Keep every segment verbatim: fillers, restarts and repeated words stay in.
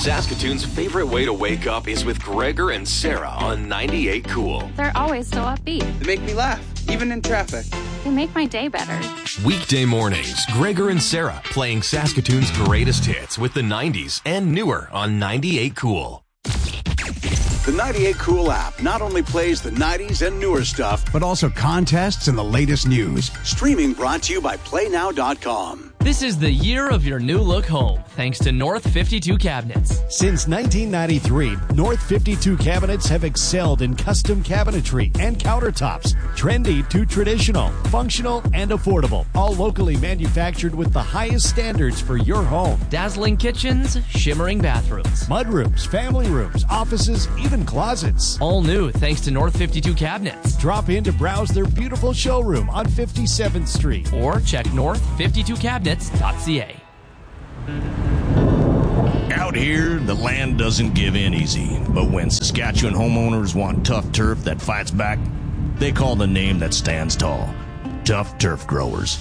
Saskatoon's favorite way to wake up is with Gregor and Sarah on ninety-eight Cool. They're always so upbeat. They make me laugh, even in traffic. They make my day better. Weekday mornings, Gregor and Sarah playing Saskatoon's greatest hits with the nineties and newer on ninety-eight Cool. The ninety-eight Cool app not only plays the nineties and newer stuff, but also contests and the latest news. Streaming brought to you by play now dot com. This is the year of your new look home, thanks to North fifty-two Cabinets. Since nineteen ninety-three, North fifty-two Cabinets have excelled in custom cabinetry and countertops. Trendy to traditional, functional and affordable. All locally manufactured with the highest standards for your home. Dazzling kitchens, shimmering bathrooms. Mudrooms, family rooms, offices, even closets. All new thanks to North fifty-two Cabinets. Drop in to browse their beautiful showroom on fifty-seventh Street. Or check north fifty-two cabinets dot c a. Out here, the land doesn't give in easy. But when Saskatchewan homeowners want tough turf that fights back, they call the name that stands tall. Tough Turf Growers.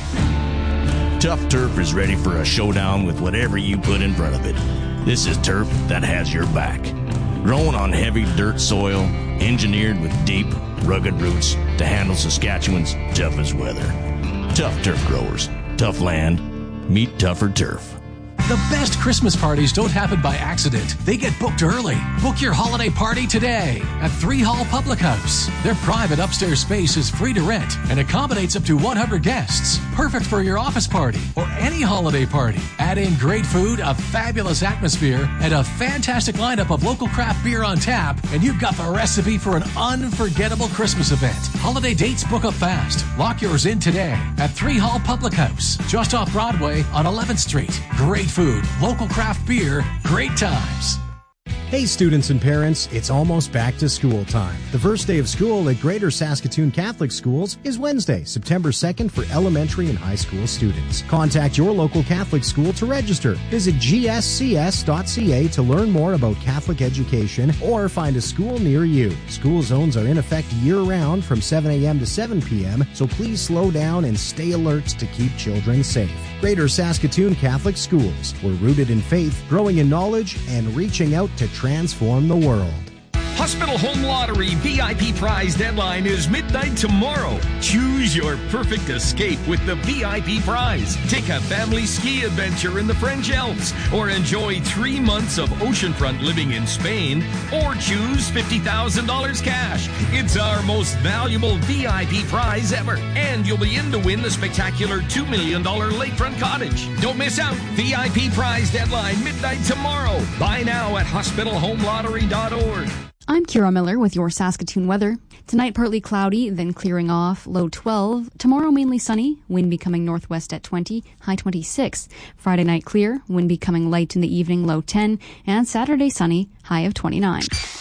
Tough Turf is ready for a showdown with whatever you put in front of it. This is turf that has your back. Grown on heavy dirt soil, engineered with deep, rugged roots to handle Saskatchewan's toughest weather. Tough Turf Growers. Tough land. Meet tougher turf. The best Christmas parties don't happen by accident. They get booked early. Book your holiday party today at Three Hall Public House. Their private upstairs space is free to rent and accommodates up to one hundred guests. Perfect for your office party or any holiday party. Add in great food, a fabulous atmosphere, and a fantastic lineup of local craft beer on tap, and you've got the recipe for an unforgettable Christmas event. Holiday dates book up fast. Lock yours in today at Three Hall Public House, just off Broadway on eleventh Street. Great food, local craft beer, great times. Hey students and parents, it's almost back to school time. The first day of school at Greater Saskatoon Catholic Schools is Wednesday, September second for elementary and high school students. Contact your local Catholic school to register. Visit g s c s dot c a to learn more about Catholic education or find a school near you. School zones are in effect year-round from seven a.m. to seven p.m., so please slow down and stay alert to keep children safe. Greater Saskatoon Catholic Schools. We're rooted in faith, growing in knowledge, and reaching out to transform the world. Hospital Home Lottery V I P prize deadline is midnight tomorrow. Choose your perfect escape with the V I P prize. Take a family ski adventure in the French Alps, or enjoy three months of oceanfront living in Spain, or choose fifty thousand dollars cash. It's our most valuable V I P prize ever, and you'll be in to win the spectacular two million dollars lakefront cottage. Don't miss out. V I P prize deadline midnight tomorrow. Buy now at hospital home lottery dot org. I'm Kira Miller with your Saskatoon weather. Tonight partly cloudy, then clearing off, low twelve. Tomorrow mainly sunny, wind becoming northwest at twenty, high twenty-six. Friday night clear, wind becoming light in the evening, low ten. And Saturday sunny, high of twenty-nine.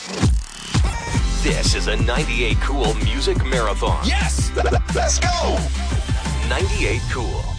This is a ninety-eight Cool Music Marathon. Yes! Let's go! ninety-eight Cool.